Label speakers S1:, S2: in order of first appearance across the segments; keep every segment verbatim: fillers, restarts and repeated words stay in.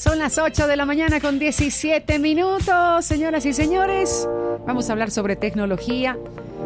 S1: Son las ocho de la mañana con diecisiete minutos, señoras y señores. Vamos a hablar sobre tecnología.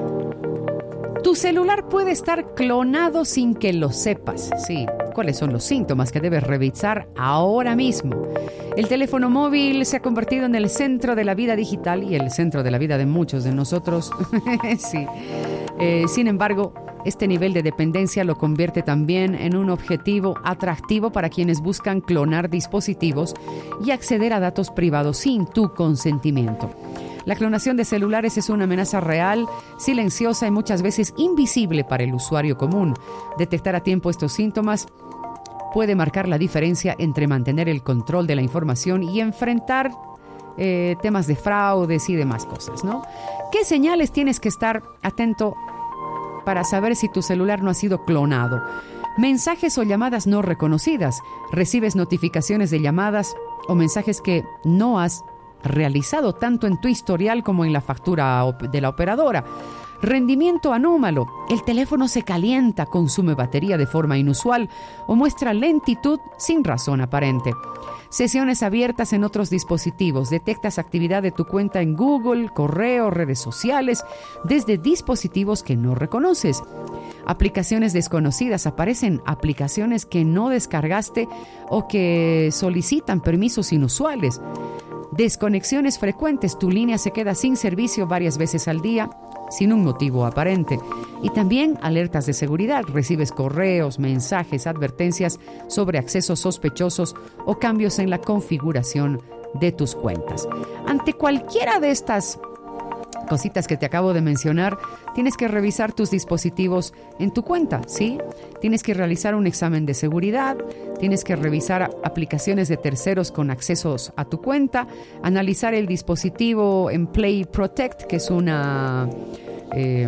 S1: Tu celular puede estar clonado sin que lo sepas. Sí, ¿cuáles son los síntomas que debes revisar ahora mismo? El teléfono móvil se ha convertido en el centro de la vida digital y el centro de la vida de muchos de nosotros. Sí. Eh, sin embargo, este nivel de dependencia lo convierte también en un objetivo atractivo para quienes buscan clonar dispositivos y acceder a datos privados sin tu consentimiento. La clonación de celulares es una amenaza real, silenciosa y muchas veces invisible para el usuario común. Detectar a tiempo estos síntomas puede marcar la diferencia entre mantener el control de la información y enfrentar eh, temas de fraudes y demás cosas, ¿no? ¿Qué señales tienes que estar atento para saber si tu celular no ha sido clonado? Mensajes o llamadas no reconocidas. Recibes notificaciones de llamadas o mensajes que no has realizado tanto en tu historial como en la factura de la operadora. Rendimiento anómalo. El teléfono se calienta, consume batería de forma inusual o muestra lentitud sin razón aparente. Sesiones abiertas en otros dispositivos. Detectas actividad de tu cuenta en Google, correo, redes sociales, desde dispositivos que no reconoces. Aplicaciones desconocidas. Aparecen aplicaciones que no descargaste o que solicitan permisos inusuales. Desconexiones frecuentes. Tu línea se queda sin servicio varias veces al día, sin un motivo aparente. Y también alertas de seguridad. Recibes correos, mensajes, advertencias sobre accesos sospechosos o cambios en la configuración de tus cuentas. Ante cualquiera de estas cositas que te acabo de mencionar, tienes que revisar tus dispositivos en tu cuenta, ¿sí? Tienes que realizar un examen de seguridad, tienes que revisar aplicaciones de terceros con accesos a tu cuenta, analizar el dispositivo en Play Protect, que es una, eh,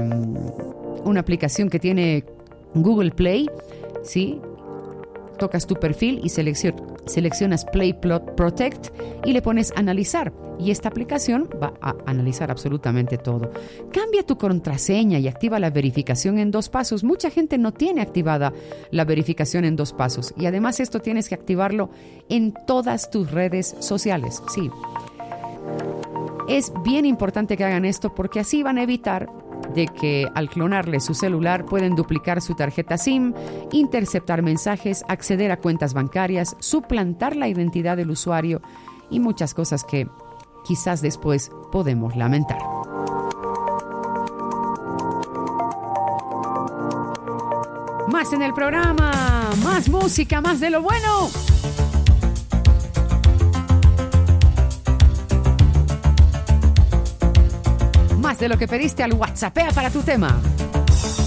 S1: una aplicación que tiene Google Play, ¿sí? Tocas tu perfil y seleccion, seleccionas Play Protect y le pones analizar. Y esta aplicación va a analizar absolutamente todo. Cambia tu contraseña y activa la verificación en dos pasos. Mucha gente no tiene activada la verificación en dos pasos. Y además esto tienes que activarlo en todas tus redes sociales. Sí. Es bien importante que hagan esto porque así van a evitar de que al clonarle su celular pueden duplicar su tarjeta SIM, interceptar mensajes, acceder a cuentas bancarias, suplantar la identidad del usuario y muchas cosas que quizás después podemos lamentar. Más en el programa, más música, más de lo bueno. Más de lo que pediste al WhatsAppea para tu tema.